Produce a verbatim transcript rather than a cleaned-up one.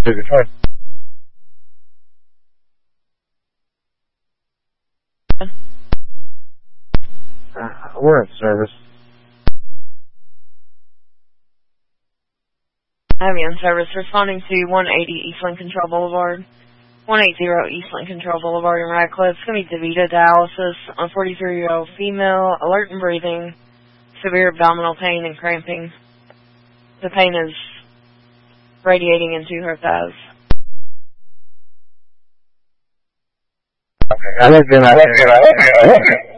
Detroit. Uh, we're in service. Ambulance service responding to one eighty East Lincoln Trail Boulevard. one eighty East Lincoln Trail Boulevard in Radcliffe. It's going to be DeVita dialysis on forty-three-year-old female, alert and breathing, severe abdominal pain and cramping. The pain is radiating into her thighs. Okay, I think then I think